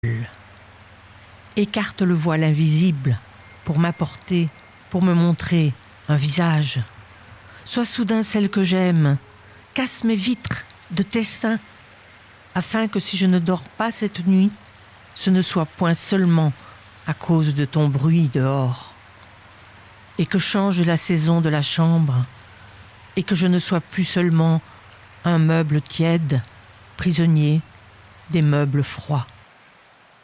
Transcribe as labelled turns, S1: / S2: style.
S1: Écarte le voile invisible pour m'apporter, pour me montrer un visage. Sois soudain celle que j'aime, casse mes vitres de tes seins, afin que si je ne dors pas cette nuit, ce ne soit point seulement à cause de ton bruit dehors, et que change la saison de la chambre, et que je ne sois plus seulement un meuble tiède, prisonnier des meubles froids.